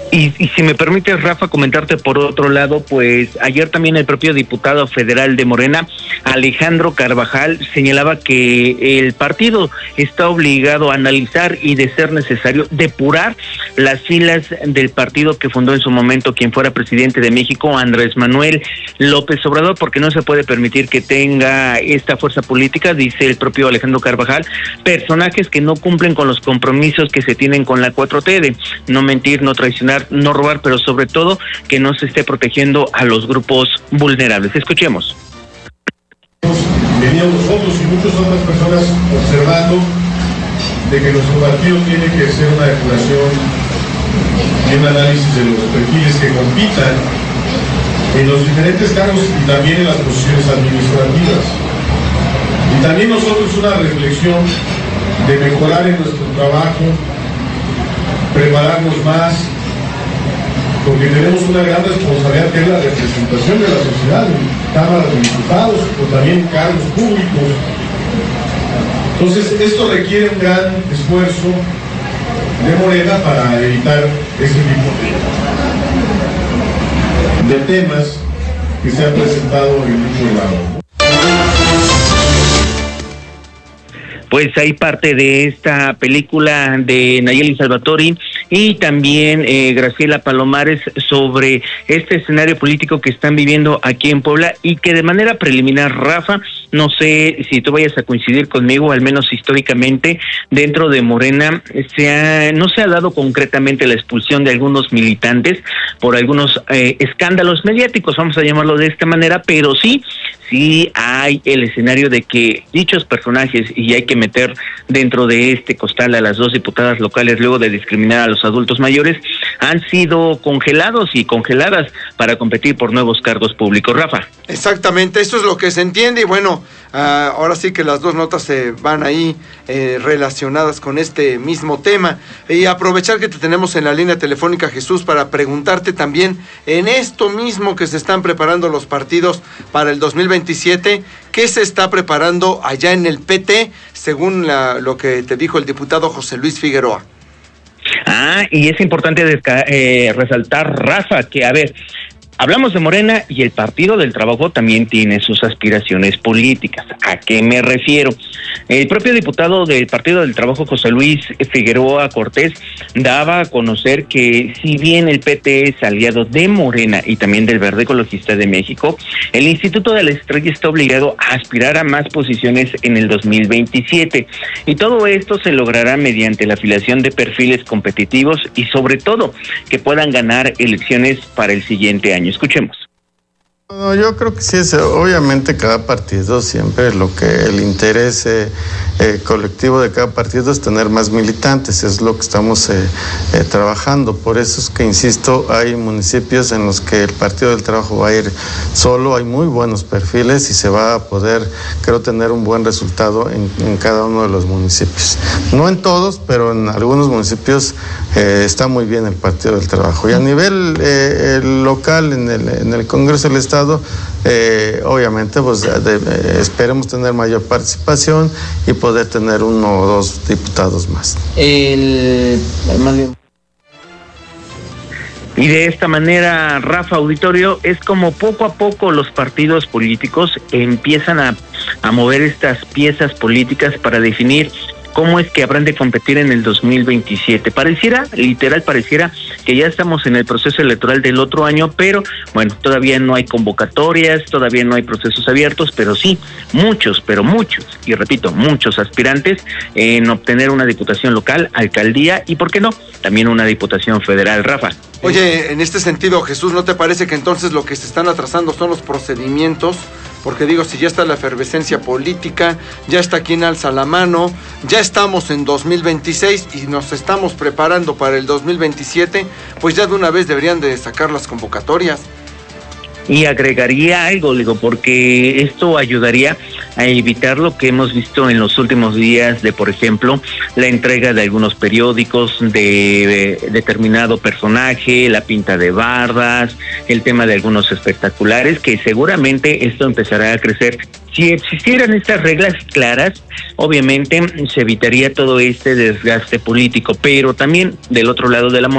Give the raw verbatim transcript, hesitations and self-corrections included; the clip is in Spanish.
Y, y si me permites, Rafa, comentarte por otro lado, pues ayer también el propio diputado federal de Morena, Alejandro Carvajal, señalaba que el partido está obligado a analizar y, de ser necesario, depurar las filas del partido que fundó en su momento quien fuera presidente de México, Andrés Manuel López Obrador, porque no se puede permitir que tenga esta fuerza política, dice el propio Alejandro Carvajal, personajes que no cumplen con los compromisos que se tienen con la cuatro T de no mentir, no traicionar, no robar, pero sobre todo que no se esté protegiendo a los grupos vulnerables. Escuchemos. Veníamos nosotros y muchas otras personas observando de que nuestro partido tiene que hacer una depuración y un análisis de los perfiles que compitan en los diferentes cargos y también en las posiciones administrativas. Y también nosotros una reflexión de mejorar en nuestro trabajo, prepararnos más, porque tenemos una gran responsabilidad que es la representación de la sociedad, en cámaras de diputados, o también en cargos públicos. Entonces, esto requiere un gran esfuerzo de Morena para evitar ese tipo de, de temas que se han presentado en muchos lados. Pues hay parte de esta película de Nayeli Salvatori y también eh, Graciela Palomares sobre este escenario político que están viviendo aquí en Puebla y que de manera preliminar, Rafa, no sé si tú vayas a coincidir conmigo, al menos históricamente, dentro de Morena se ha, no se ha dado concretamente la expulsión de algunos militantes por algunos eh, escándalos mediáticos, vamos a llamarlo de esta manera, pero sí, sí hay el escenario de que dichos personajes, y hay que meter dentro de este costal a las dos diputadas locales luego de discriminar a los adultos mayores, han sido congelados y congeladas para competir por nuevos cargos públicos. Rafa. Exactamente, esto es lo que se entiende y bueno, uh, ahora sí que las dos notas se van ahí eh, relacionadas con este mismo tema. Y aprovechar que te tenemos en la línea telefónica, Jesús, para preguntarte también en esto mismo que se están preparando los partidos para el dos mil veintisiete, ¿qué se está preparando allá en el P T, según la, lo que te dijo el diputado José Luis Figueroa? Ah, y es importante desca- eh, resaltar, Rafa, que a ver, hablamos de Morena y el Partido del Trabajo también tiene sus aspiraciones políticas. ¿A qué me refiero? El propio diputado del Partido del Trabajo, José Luis Figueroa Cortés, daba a conocer que si bien el P T es aliado de Morena y también del Verde Ecologista de México, el Instituto de la Estrella está obligado a aspirar a más posiciones en el dos mil veintisiete. Y todo esto se logrará mediante la afiliación de perfiles competitivos y sobre todo que puedan ganar elecciones para el siguiente año. Escuchemos. No, yo creo que sí, es obviamente cada partido siempre lo que el interés eh, eh, colectivo de cada partido es tener más militantes, es lo que estamos eh, eh, trabajando. Por eso es que, insisto, hay municipios en los que el Partido del Trabajo va a ir solo, hay muy buenos perfiles y se va a poder, creo, tener un buen resultado en, en cada uno de los municipios. No en todos, pero en algunos municipios eh, está muy bien el Partido del Trabajo. Y a nivel eh, local, en el, en el Congreso del Estado, Eh, obviamente pues de, de, esperemos tener mayor participación y poder tener uno o dos diputados más. El, más bien. Y de esta manera, Rafa, auditorio, es como poco a poco los partidos políticos empiezan a, a mover estas piezas políticas para definir cómo es que habrán de competir en el dos mil veintisiete. Pareciera, literal pareciera, que ya estamos en el proceso electoral del otro año, pero bueno, todavía no hay convocatorias, todavía no hay procesos abiertos, pero sí, muchos, pero muchos, y repito, muchos aspirantes en obtener una diputación local, alcaldía y, ¿por qué no?, también una diputación federal. Rafa. Oye, en este sentido, Jesús, ¿no te parece que entonces lo que se están atrasando son los procedimientos? Porque digo, si ya está la efervescencia política, ya está quien alza la mano, ya estamos en dos mil veintiséis y nos estamos preparando para el dos mil veintisiete, pues ya de una vez deberían de sacar las convocatorias. Y agregaría algo, digo, porque esto ayudaría a evitar lo que hemos visto en los últimos días de, por ejemplo, la entrega de algunos periódicos de, de determinado personaje, la pinta de bardas, el tema de algunos espectaculares, que seguramente esto empezará a crecer. Si existieran estas reglas claras, obviamente se evitaría todo este desgaste político, pero también del otro lado de la moneda,